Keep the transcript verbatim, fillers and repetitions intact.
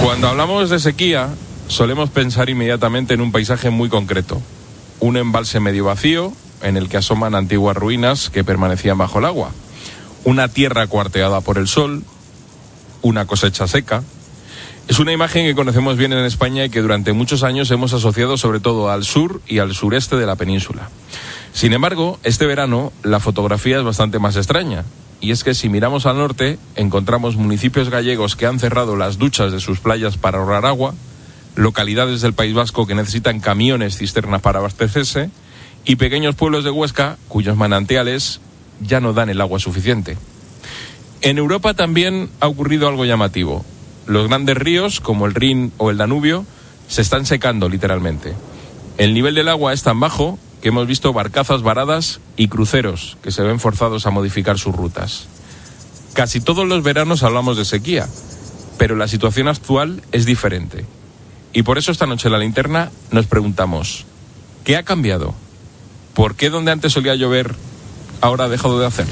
Cuando hablamos de sequía, solemos pensar inmediatamente en un paisaje muy concreto. Un embalse medio vacío, en el que asoman antiguas ruinas que permanecían bajo el agua. Una tierra cuarteada por el sol, una cosecha seca. Es una imagen que conocemos bien en España y que durante muchos años hemos asociado sobre todo al sur y al sureste de la península. Sin embargo, este verano la fotografía es bastante más extraña. Y es que si miramos al norte, encontramos municipios gallegos que han cerrado las duchas de sus playas para ahorrar agua, localidades del País Vasco que necesitan camiones cisternas para abastecerse, y pequeños pueblos de Huesca cuyos manantiales ya no dan el agua suficiente. En Europa también ha ocurrido algo llamativo. Los grandes ríos, como el Rin o el Danubio, se están secando literalmente. El nivel del agua es tan bajo que hemos visto barcazas varadas y cruceros que se ven forzados a modificar sus rutas. Casi todos los veranos hablamos de sequía, pero la situación actual es diferente. Y por eso esta noche en La Linterna nos preguntamos, ¿qué ha cambiado? ¿Por qué donde antes solía llover ahora ha dejado de hacer?